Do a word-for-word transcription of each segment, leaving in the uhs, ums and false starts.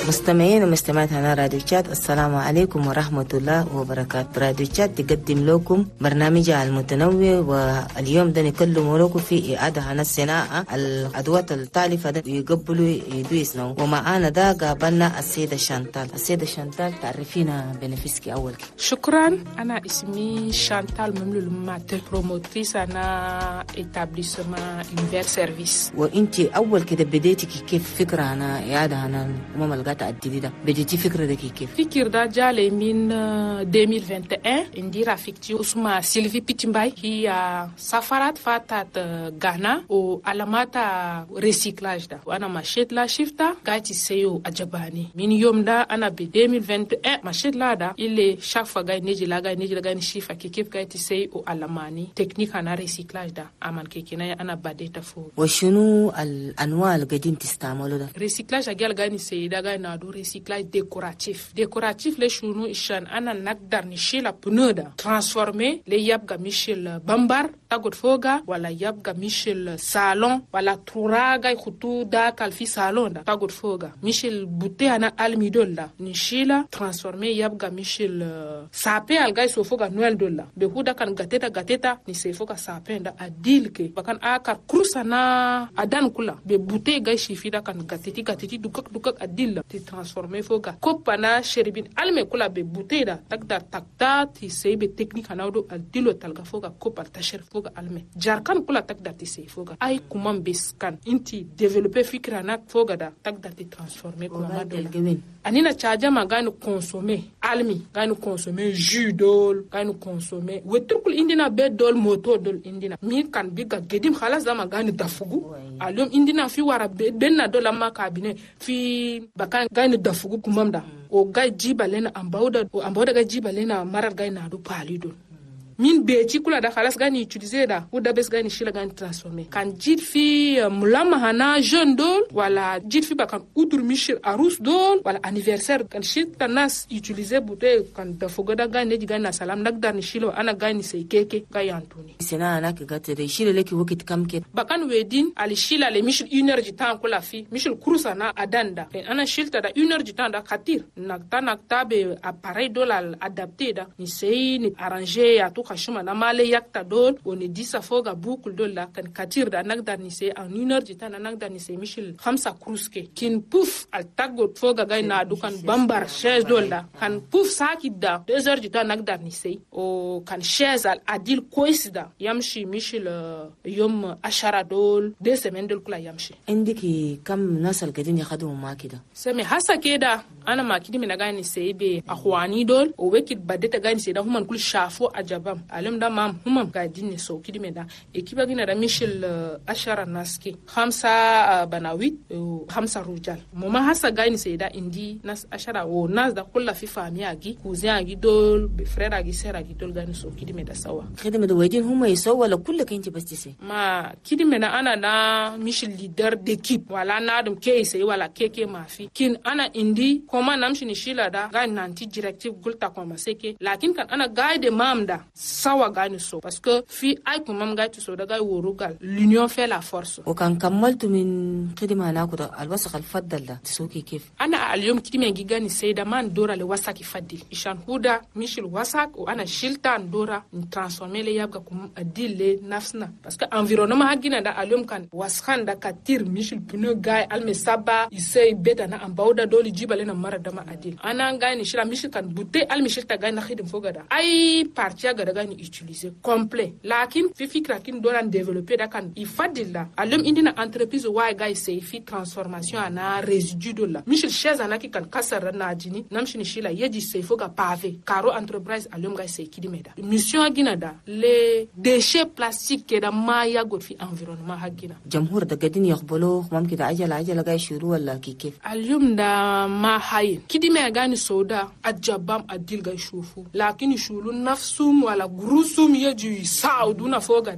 مستمعين ومستمعات هنا راديو تشات، السلام عليكم ورحمة الله وبركاته. راديو تشات تقدم لكم برنامجها المتنوع، واليوم ده نكلم لكم في إعادة هنا الصناعة الأدوات التالفة ده يقبلوا يدويسنا. ومعانا ده قابلنا السيدة شانتال. السيدة شانتال تعرفينا بنفسك أول كده. شكرا. أنا اسمي شانتال مملول مات، بروموتريس أنا إتابليسما إنفير سيرفيس. وإنتي أول كده بديتي كيف فكرة هنا إعادة هنا أمم الغاتا الجديدة، بديتي فكرة ده كيف؟ فكرة ده جالي من ألفين وواحد وعشرين. عندي رفيقتي اسمها سيلفي بيتمباي، هي سافرت فاتت غانا وعلامات ريسيكلاج ده، وأنا مشيت لا شفتا قاعد سيو أجباني. من يوم ده أنا ب ألفين وواحد وعشرين مشيت لا ده اللي شافا قاعد نيجي لا قاعد نيجي لا قاعد نشوفا كيف قاعد سيو علاماني تكنيك أنا ريسيكلاج ده عمل كيكنا أنا بديت فوق. وشنو الأنواع اللي قاعدين تستعملوا ده؟ ريسيكلاج أجيال قاعد نسي ده قاعد نادو ريسيكلاج ديكوراتيف. ديكوراتيف لشنو إشان أنا نقدر نشيل بنودا ترانسفورمي لي يبقى مشيل بامبر تاخد فوقا، ولا يبقى مشيل صالون، ولا تراغا يخطو داك في صالون ده تاخد فوقا، مشيل بوتي أنا الميدول ده نشيلا ترانسفورمي يبقى مشيل سابي الجاي سوفوقا نويل دولا بهودا كان غاتيتا غاتيتا نسيفوقا سابي ده أديلك بكان آكار كروسنا أدان كلا ببوتي جاي شيفيدا كان غاتيتي غاتيتي دوكك دوكك أديل ترانسفورمي فوقا كوبانا شربين ألمي كلا ببوتي ده تقدر تقدر تسيب التكنيك هناودو أديلو تلقى فوقا كوبا تشر فوقا ألمي جاركان كلا تقدر تسيب فوقا أي كمان بس كان أنتي ديفلوبي فكرة ناك فوقا ده تقدر تترانسفورمي كمان دولا. أنينا تشاجا ما غانو كونسومي ألمي غانو كونسومي جو دول غانو كونسومي وتركل إندينا بيت دول موتور دول إندينا مي كان بيجا جديم خلاص ده ما غانو دفوغو اليوم إندينا في ورا بينا دول ما كابينه في بكان غانو دفوغو كمام ده وغاي جيبا لنا أمباودا وأمباودا غاي جيبا لنا مرات غاي نادو بالي دول min bechi kula da khalas gani utiliser da ou da bes gani shila gani transformer kan jit fi mulama hana jeune dol wala jit fi ba kan udur michel arus dol wala anniversaire kan shit tanas utiliser bute kan da fogoda gani ji gani salam nak dar ni shilo ana gani sai keke ga yantuni sina ana ka gata da shila leki wakit kam ke ba kan wedin ali shila le michel une heure du temps kula fi michel kurusa na adanda ana shilta da une heure du temps da khatir nak ta nak tabe appareil dol adapté da ni sai ni arranger ya kashuma na male yakta dol woni disa foga bukul dol la kan katir da nagdar ni se en une heure du temps na nagdar ni se michel khamsa kruske kin puf al tagot foga gay na dukan bambar chaise dol da kan puf sakid da deux heures du temps nagdar ni se o kan chaise al adil koisda yamshi michel uh, yom ashara dol deux semaines dol kula yamshi indiki kam nasal gadin yakhadu ma kida sami hasa keda ana ma kidi mina gani se be akhwani dol o wekit badeta gani se da human kul shafo ajabam alim da mam humam ga dinne so kidi meda ekiba gina da michel uh, ashara naski khamsa uh, banawit uh, khamsa rujal moma hasa gani se da indi nas ashara o nas da kulla fi famia gi cousin agi dol be frère agi sœur agi dol gani so kidi meda sawa kidi meda wedin huma yiso wala kullu kanti bastise ma kidi meda ana na michel leader d'équipe wala na dum ke se wala keke mafi kin ana indi koma namshi ni shila da gani nanti directive gulta ko maseke lakin kan ana guide mamda sawa gani so parce que fi ay ko mam gati so daga worugal l'union fait la force وكان كملت من خدمه انا كده الوسخ الفضل ده تسوكي كيف انا اليوم كدي مي غاني سيدا man dora le wasaki fadil ishan huda michel wasak o ana shiltan dora ni transformer le yabga kum adille nafsna parce que environnement hagina da aliyom kan waskan da katir michel pneu gay alme saba isay beta na ambauda doli jibale na mara dama adil ana gani shila michel kan butte al michel ta gani khidim fogada ay partia ga daga ni utiliser complet lakin fi fikra kin doran développer da kan ifadilla alum indina entreprise wa ga say fi transformation ana résidu de la michel chez ana ki kan kasara na jini namshini shila yeji say foga pavé caro entreprise alum ga say kidimeda mission agina da les déchets plastiques ke da maya got fi environnement hagina jamhur da gadin yaqbalo mumkin da ajala ajala ga shuru wala kikif alum da ma hay kidime gani soda ajabam adil ga shufu lakin shulu nafsum wala grusum yeji sauduna fogada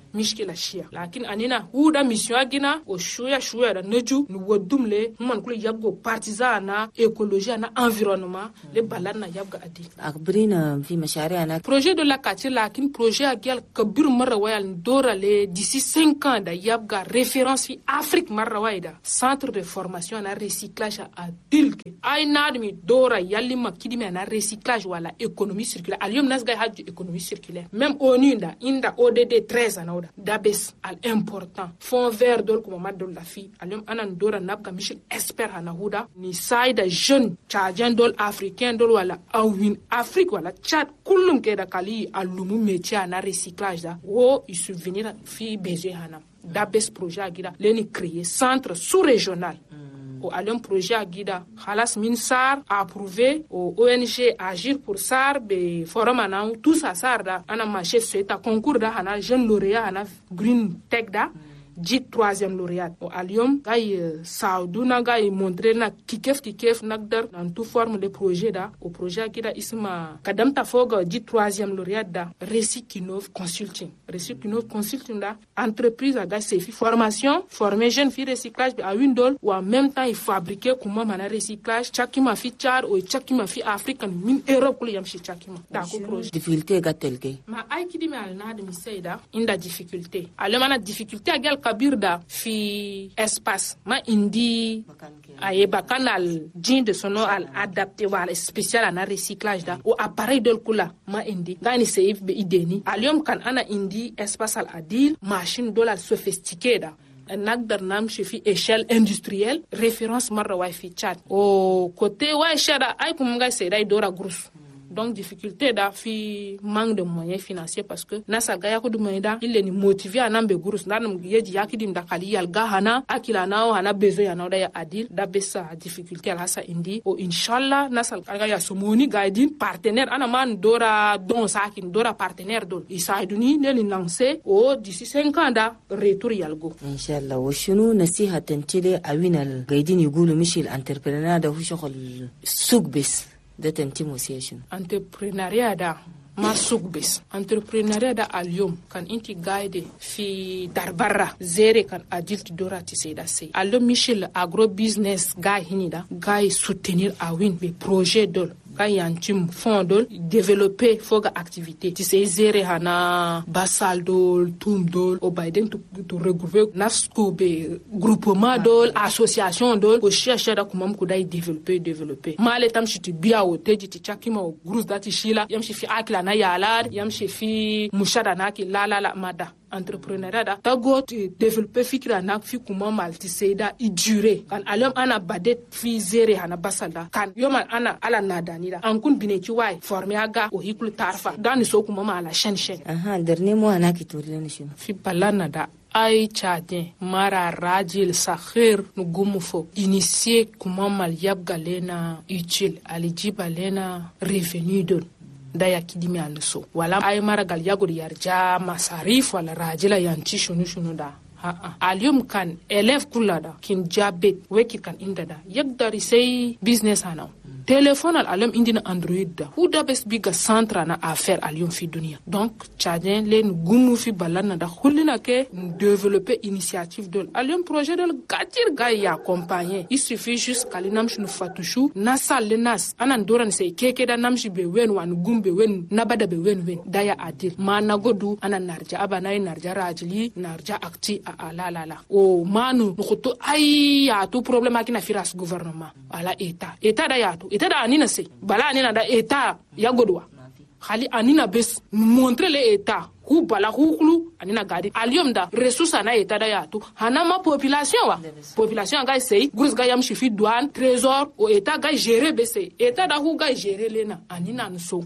mishkila shia lakin anina huda mission agina o shuya shuya da neju nu wodumle man kula yabgo partisan na écologie na environnement le balana yabga adi akbrina fi mashari'ana projet de la quartier lakin projet agyal kabir marra wayal dora le d'ici cinq ans da yabga référence fi Afrique marra wayda centre de formation na recyclage adulte ay nadmi dora yalima kidime na recyclage wala économie circulaire alium nasga haju économie circulaire même onunda inda O D D treize anawda dabes al important fond vert dol ko madol la fi alium anan dora nabga mission expert hana huda ni saida jeune tchadien dol africain dol wala awin Afrique wala Tchad kullum ke da kali alumu métier na recyclage da wo il subvenir fi besoin hana dabes projet agida leni créer centre sous-régional au alum projet agida khalas min sar approuvé au O N G agir pour sar be forum ana tout ça sar da ana marché c'est à concours da hana jeune lauréat hana green tech da dit troisième lauréat au alium gay sauduna gay montrer na kikef kikef nagdar dans toute forme de projet da au projet agida isma kadam ta foga dit troisième lauréat da Recyclove Consulting Recyclove Consulting da entreprise aga sefi formation former jeune fi recyclage à windol ou en même temps il fabriquer comment mana recyclage chakima fi char ou chakima fi african min Europe kul yam shi chakima da ko projet difficulté gatelke ma ay kidi me al na de mi sayda inda difficulté ale mana difficulté agal kabirda fi espace ma indi aye bakanal jin de sono al adapté wala spécial ana recyclage da o appareil del kula ma indi gani save be ideni alium kan ana indi espace al adil machine dollar sophistiquée da nagdar nam chefi échelle industrielle référence marra wifi chat o côté wa shada ay kum ga sayda dora grous donc difficulté da fi manque de moyens financiers parce que nasa gaya ko dum da il ni motivé anambe gurus nanam yeji yakidim da kali yal gahana akila nao hana bezo ya nao da ya adil da besa difficulté ala sa indi o inshallah nasal gaya somoni gaidin partenaire ana man dora don sakin dora partenaire don isaiduni ne li lancer o d'ici cinq ans da retour yalgo inshallah wa shunu nasiha tantile awinal gaidin yugulu mishil entrepreneur da hu shogol sugbis da tantimosation entrepreneuriat da ma sugbis entrepreneuriat da alium kan inti guide fi darbarra zere kan adult dorati seda se allo michel agro business guy hinida guy soutenir awin be projet dol kayantim fondol développer foga activité ti se zere hana basal dol tum dol o baiden to, to regrouper nasco be groupement dol association dol o chercher da kumam ko dai développer développer male tam chiti biya o teji ti chakima o grous dati shila yam shi fi akla na yala yam shi fi mushada na ki la la la mada entrepreneuriat da tago développer fikira na fi kuma malti seida i durer kan alom ana badet fi zere hana basada kan yoma ana ala nadani da an kun bine ki wai former aga o hikul tarfa dan so kuma mala shen shen aha dernier mois ana ki tourner shi fi balana da ay chadien mara rajil sakhir nu gumu fo initier kuma mal yab galena utile alijiba lena revenu don daya kidimi anuso wala ay maragal yagor yarja masarif wala rajila yanti shunu shunu da ha ha alium kan élève kulada kin jabet weki kan indada yagdari say business hanaw téléphone al alam indina android da hu da bes biga centre na affaire alium fi dunia donc tchadien len gumu fi balana da khulina ke développer initiative dol alium projet dol gatir gay ya accompagner il suffit juste kalinam shnu fatushu nasal lenas anan doran say keke da namshi be wen wan gumbe wen nabada be wen wen daya adil mana godu anan narja abana narja rajli narja akti a la la la o manu nukuto ay ya tu problème akina firas gouvernement ala état état da ya tu état da anina se bala anina da état ya godwa khali anina bes montrer le état ku bala huklu anina gadi alium da ressource na état da ya tu hana ma population wa population ga sey gurus ga yam chifi douane trésor o état ga gérer bese état da hu ga gérer lena anina nso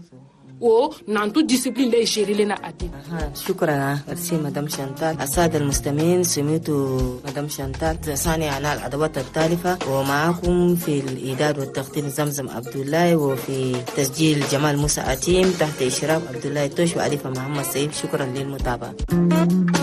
o nantu discipline لي يشيري لنا عديد. شكرا أرسي مدام شانتال. السادة المستمعين سمعتوا مدام شانتال ثاني على الأدوات التالفة ومعكم في الإعداد والتقديم زمزم عبد الله وفي تسجيل جمال موسى أتيم تحت إشراف عبد الله توش وأليفة محمد سيف. شكرا للمتابعة.